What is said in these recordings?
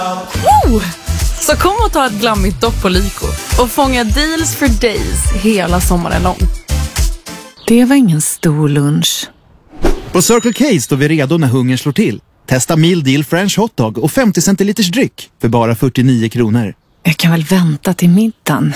Så kom och ta ett glammigt dopp på Lyko och fånga deals for days hela sommaren lång. Det var ingen stor lunch. På Circle K står vi redo när hungern slår till. Testa Meal Deal French Hotdog och 50 centiliters dryck för bara 49 kronor. Jag kan väl vänta till middagen?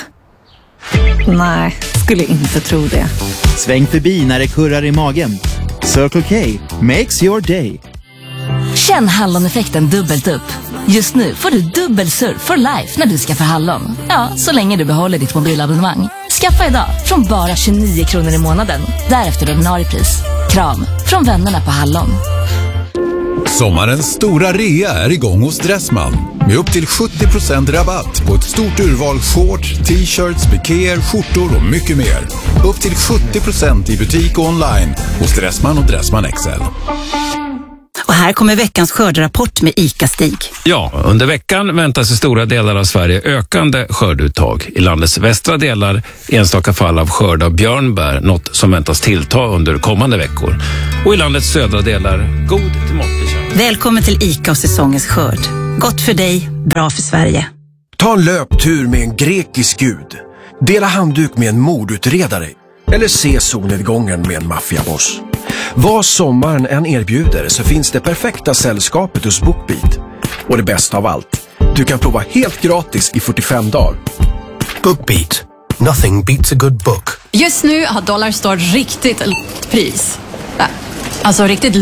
Nej, skulle inte tro det. Sväng förbi när det kurrar i magen. Circle K makes your day. Känn Hallon-effekten dubbelt upp. Just nu får du dubbel surf for life när du ska för Hallon. Ja, så länge du behåller ditt mobilabonnemang. Skaffa idag från bara 29 kronor i månaden. Därefter ordinarie pris. Kram från vännerna på Hallon. Sommarens stora rea är igång hos Dressman. Med upp till 70% rabatt på ett stort urval shorts, t-shirts, pikéer, skjortor och mycket mer. Upp till 70% i butik och online hos Dressman och Dressman XL. Och här kommer veckans skörderapport med ICA-Stig. Ja, under veckan väntas i stora delar av Sverige ökande skörduttag. I landets västra delar enstaka fall av skörd av björnbär, något som väntas tillta under kommande veckor. Och i landets södra delar god till måttlig chans. Välkommen till ICA och säsongens skörd. Gott för dig, bra för Sverige. Ta en löptur med en grekisk gud. Dela handduk med en mordutredare. Eller se solnedgången med en maffiaboss. Vad sommaren än erbjuder så finns det perfekta sällskapet hos BookBeat. Och det bästa av allt, du kan prova helt gratis i 45 dagar. BookBeat. Nothing beats a good book. Just nu har Dollarstore riktigt lågt pris. Alltså riktigt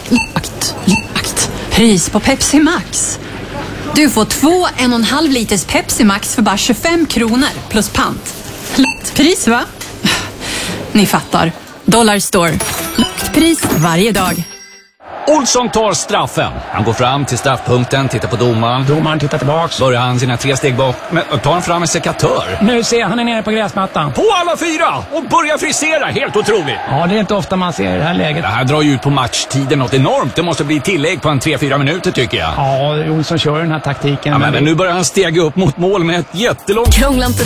lågt pris på Pepsi Max. Du får 2 1,5 liters Pepsi Max för bara 25 kronor plus pant. Lågt pris, va? Ni fattar. Dollarstore. Lågt pris varje dag. Olsson tar straffen. Han går fram till straffpunkten, tittar på domaren. Domaren tittar tillbaks. Börjar han sina 3 steg bak. Men tar han fram en sekatör. Nu ser han är nere på gräsmattan. På alla 4! Och börjar frisera. Helt otroligt. Ja, det är inte ofta man ser i det här läget. Det här drar ju ut på matchtiden något enormt. Det måste bli tillägg på en 3-4 minuter tycker jag. Ja, Olsson kör den här taktiken. Ja, men nu börjar han stega upp mot mål med ett jättelångt... Krångla inte